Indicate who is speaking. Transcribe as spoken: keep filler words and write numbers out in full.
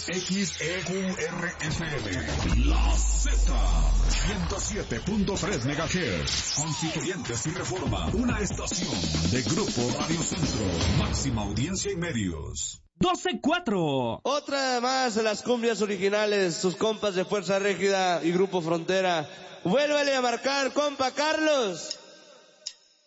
Speaker 1: X E Q R F M, La Z, ciento siete punto tres megahertz, Constituyentes y Reforma, una estación de Grupo Radio Centro, máxima audiencia y medios.
Speaker 2: doce cuatro.
Speaker 3: Otra más de las cumbias originales, sus compas de Fuerza Régida y Grupo Frontera. Vuélvale a marcar, compa Carlos.